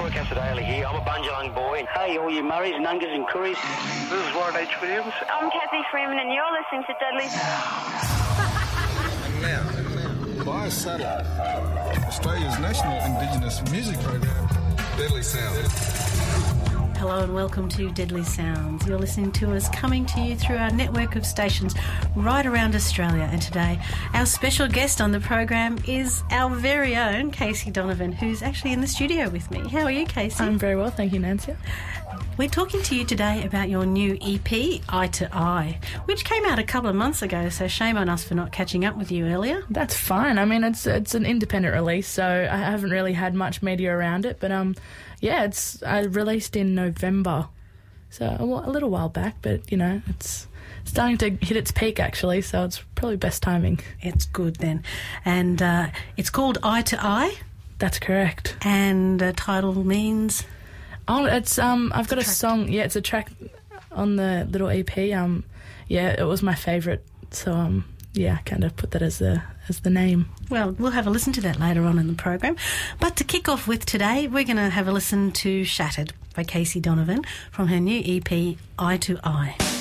Stuart Casadale here. I'm a Bunjalung boy. Hey, all you Murrays, Nungas and Curries. This is Warren H. Williams. I'm Kathy Freeman and you're listening to Deadly And now, via satellite, Australia's national Indigenous music program, Deadly Sounds. Hello and welcome to Deadly Sounds. You're listening to us coming to you through our network of stations right around Australia. And today, our special guest on the program is our very own Casey Donovan, who's actually in the studio with me. How are you, Casey? I'm very well, thank you, Nancy. We're talking to you today about your new EP, Eye to Eye, which came out a couple of months ago, so shame on us for not catching up with you earlier. That's fine. I mean, it's an independent release, so I haven't really had much media around it, but yeah, I released in November, so a little while back, but, you know, it's starting to hit its peak, actually, so it's probably best timing. It's good, then. And it's called Eye to Eye? That's correct. And the title means? Oh, it's, I've got a song, yeah, it's a track on the little EP, yeah, it was my favourite, so, yeah, I kind of put that as the name. Well, we'll have a listen to that later on in the program. But to kick off with today, we're going to have a listen to Shattered by Casey Donovan from her new EP, Eye to Eye.